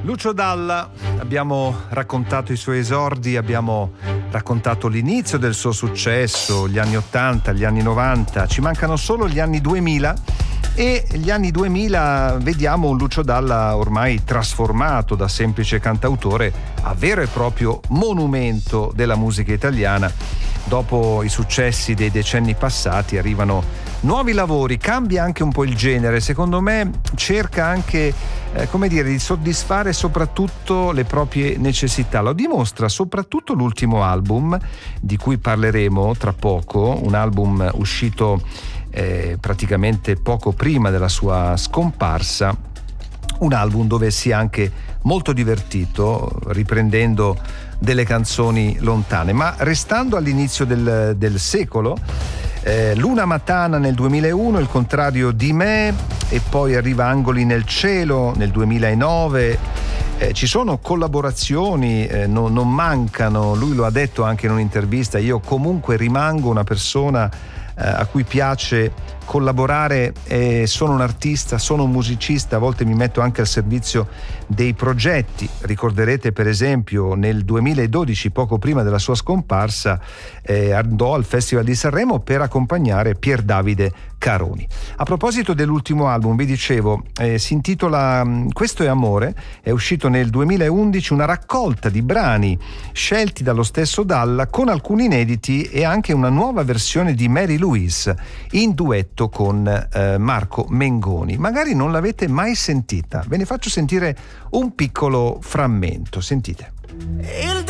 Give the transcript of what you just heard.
Lucio Dalla, abbiamo raccontato i suoi esordi, abbiamo raccontato l'inizio del suo successo, gli anni 80, gli anni 90, ci mancano solo gli anni 2000 e gli anni 2000 vediamo un Lucio Dalla ormai trasformato da semplice cantautore a vero e proprio monumento della musica italiana. Dopo i successi dei decenni passati arrivano nuovi lavori, cambia anche un po' il genere, secondo me cerca anche di soddisfare soprattutto le proprie necessità. Lo dimostra soprattutto l'ultimo album di cui parleremo tra poco, un album uscito praticamente poco prima della sua scomparsa, un album dove si è anche molto divertito riprendendo delle canzoni lontane, ma restando all'inizio del secolo. Luna Matana nel 2001, Il contrario di me, e poi arriva Angoli nel cielo nel 2009. Ci sono collaborazioni, non mancano, lui lo ha detto anche in un'intervista: io comunque rimango una persona a cui piace collaborare, sono un artista, sono un musicista, a volte mi metto anche al servizio dei progetti. Ricorderete per esempio nel 2012, poco prima della sua scomparsa, andò al Festival di Sanremo per accompagnare Pier Davide Caroni. A proposito dell'ultimo album, vi dicevo, si intitola Questo è amore, è uscito nel 2011, una raccolta di brani scelti dallo stesso Dalla con alcuni inediti e anche una nuova versione di Mary Louise in duetto con Marco Mengoni. Magari non l'avete mai sentita, ve ne faccio sentire un piccolo frammento, sentite.